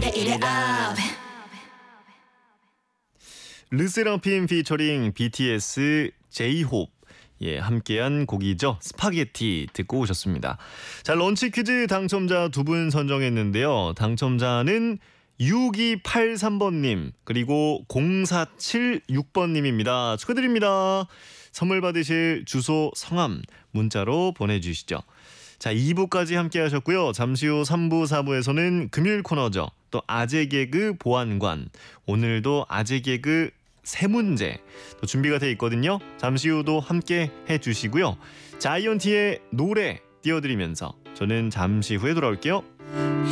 Eat it up. 르세라핌 피처링 BTS J-Hope 함께한 곡이죠. 스파게티 듣고 오셨습니다. 자, 런치 퀴즈 당첨자 두 분 선정했는데요. 당첨자는 6283번님 그리고 0476번님입니다. 축하드립니다. 선물 받으실 주소, 성함 문자로 보내주시죠. 자, 2부까지 함께 하셨고요. 잠시 후 3부, 4부에서는 금요일 코너죠. 또 아재 개그 보안관. 오늘도 아재 개그 세 문제 또 준비가 돼 있거든요. 잠시 후도 함께 해주시고요. 자이언티의 노래 띄워드리면서 저는 잠시 후에 돌아올게요.